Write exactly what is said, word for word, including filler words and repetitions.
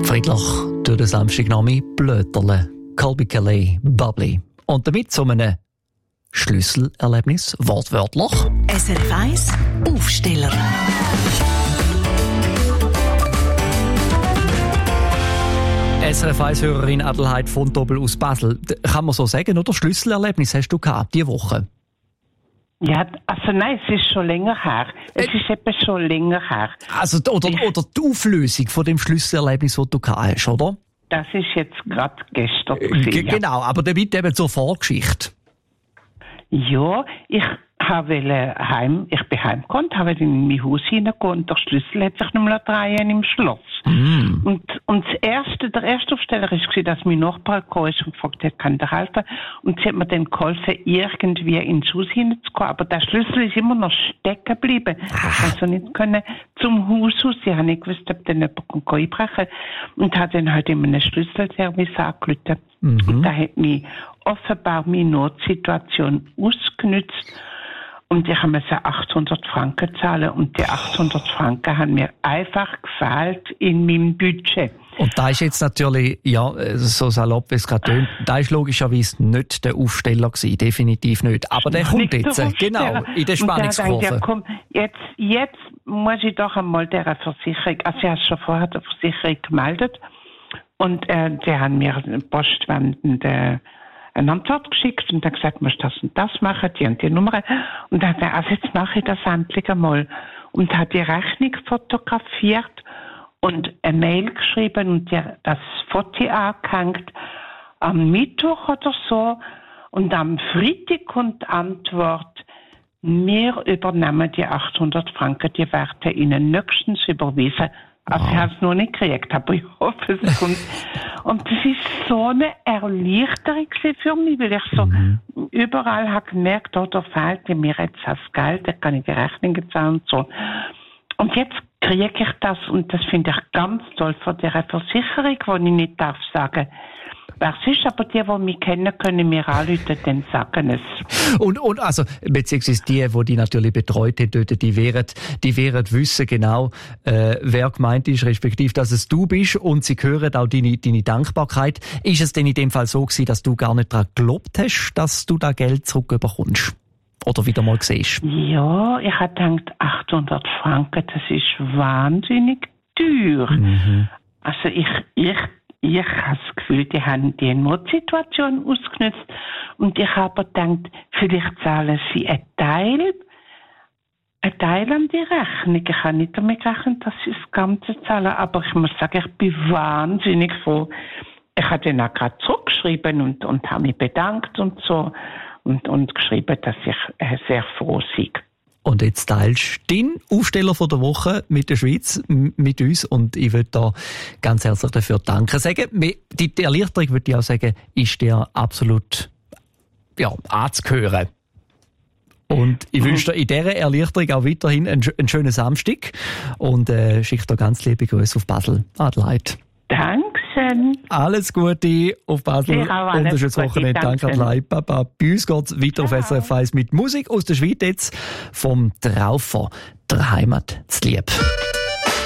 Friedlich durch den Samstagnachmittag Blöterle, Colby Calais, Bubbly. Und damit zu einem Schlüsselerlebnis, wortwörtlich. S R F eins Aufsteller. S R F eins-Hörerin Adelheid von Doppel aus Basel. Kann man so sagen, oder? Schlüsselerlebnis hast du gehabt, diese Woche? Ja, also nein, es ist schon länger her. Es äh, ist eben schon länger her. Also, oder, oder die Auflösung von dem Schlüsselerlebnis, das du gehabt hast, oder? Das ist jetzt gerade gestern G- gewesen, ja. Genau, aber damit eben zur Vorgeschichte. Ja, ich habe heim, ich bin heimgekommen, habe in mein Haus hineingegangen und der Schlüssel hat sich nicht mehr drehen im Schloss. Mm. Und, und das erste, der erste Aufsteller war, dass mein Nachbar gekommen ist und gefragt hat, kann der helfen? Und sie hat mir dann geholfen, irgendwie ins Haus hineinzukommen. Aber der Schlüssel ist immer noch stecken geblieben. Ich konnte also nicht können zum Haus raus. Ich habe nicht gewusst, ob dann jemand einbrechen kann. Und habe dann halt in einem Schlüsselservice angerufen. Mhm. Und da hat mich offenbar meine Notsituation ausgenutzt. Und ich musste achthundert Franken zahlen. Und die achthundert Franken haben mir einfach gefehlt in meinem Budget. Und da ist jetzt natürlich, ja, so salopp, wie es gerade tönt, da ist logischerweise nicht der Aufsteller gewesen, definitiv nicht. Aber der kommt jetzt, genau, in der Spannungskurve. Ja, komm, jetzt, jetzt muss ich doch einmal der Versicherung, also ich habe schon vorher der Versicherung gemeldet. Und äh, die haben mir postwendende eine Antwort geschickt und dann gesagt, musst das und das machen, die und die Nummer. Und dann hat er, also jetzt mache ich das endlich einmal. Und hat die Rechnung fotografiert und eine Mail geschrieben und die, das Foto angehängt am Mittwoch oder so. Und am Freitag kommt die Antwort, wir übernehmen die achthundert Franken, die werden Ihnen nächstens überwiesen. Also ich habe es noch nicht gekriegt, aber ich hoffe, es kommt. Und das ist so eine Erleichterung für mich, weil ich so mhm. überall habe gemerkt, oh, da fehlt mir jetzt das Geld, da kann ich die Rechnungen zahlen und so. Und jetzt kriege ich das und das finde ich ganz toll von dieser Versicherung, wo ich nicht darf sagen, wer es ist, aber die, die mich kennen, können mir anrufen, dann sagen es. Und, und also, beziehungsweise die, die die natürlich betreut haben, die wären, die wären wissen genau, äh, wer gemeint ist, respektive, dass es du bist und sie hören auch deine, deine Dankbarkeit. Ist es denn in dem Fall so gewesen, dass du gar nicht daran geglaubt hast, dass du da Geld zurückbekommst? Oder wieder mal siehst? Ja, ich habe gedacht, achthundert Franken, das ist wahnsinnig teuer. Mhm. Also ich, ich Ich habe das Gefühl, die haben die Notsituation ausgenutzt und ich habe gedacht, vielleicht zahlen sie einen Teil, einen Teil an die Rechnung. Ich habe nicht damit gerechnet, dass sie das Ganze zahlen, aber ich muss sagen, ich bin wahnsinnig froh. Ich habe dann auch gerade zurückgeschrieben und, und habe mich bedankt und so und, und geschrieben, dass ich sehr froh sei. Und jetzt teilst du den Aufsteller von der Woche mit der Schweiz, mit uns. Und ich würde da ganz herzlich dafür danken sagen. Die Erleichterung, würde ich auch sagen, ist dir absolut, ja, anzuhören. Und ich mhm. wünsche dir in dieser Erleichterung auch weiterhin einen, einen schönen Samstag. Und äh, schicke dir ganz liebe Grüße auf Basel. Adelheid. Dankeschön. Alles Gute auf Basel und ein schönes Wochenende. Danke, Adelheid. Papa. Bei uns geht es weiter auf S R F eins mit Musik aus der Schweiz jetzt vom Traufer, der Heimat zu lieb.